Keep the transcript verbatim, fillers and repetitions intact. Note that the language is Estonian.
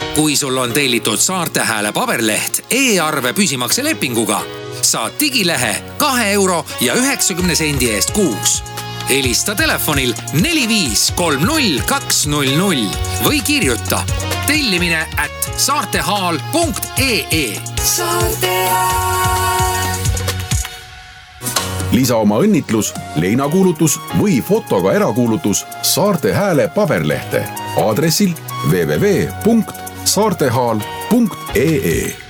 kui sul on tellitud Saarte Hääle paberleht e-arve püsimakse lepinguga, saad digilehe kahe euro ja üheksakümne sendi eest kuus. Helista telefonil neli viis kolm null kaks null null või kirjuta tellimine at saartehaal punkt ee. Saarte Hääl. Lisa oma õnnitlus, leinakuulutus või fotoga erakuulutus Saarte Hääle paberlehte aadressil w w w punkt saartehaal punkt ee.